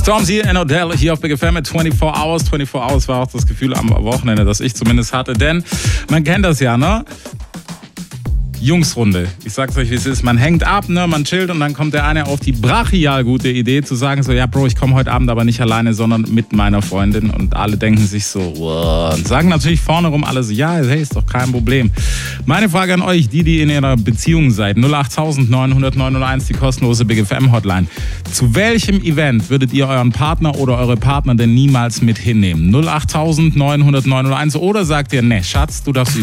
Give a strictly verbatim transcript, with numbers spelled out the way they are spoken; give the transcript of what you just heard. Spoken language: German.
Stormzy and Odell hier auf Big F M mit vierundzwanzig Hours. vierundzwanzig Hours war auch das Gefühl am Wochenende, das ich zumindest hatte, denn man kennt das ja, ne? Jungsrunde. Ich sag's euch, wie es ist. Man hängt ab, ne, man chillt und dann kommt der eine auf die brachial gute Idee zu sagen so, ja Bro, ich komme heute Abend aber nicht alleine, sondern mit meiner Freundin und alle denken sich so, wow. Und sagen natürlich vorne rum alle so, ja, hey, ist doch kein Problem. Meine Frage an euch, die, die in ihrer Beziehung seid, null acht neun null null neun null eins, die kostenlose Big F M Hotline. Zu welchem Event würdet ihr euren Partner oder eure Partner denn niemals mit hinnehmen? null acht neun null null neun null eins oder sagt ihr, ne, Schatz, du darfst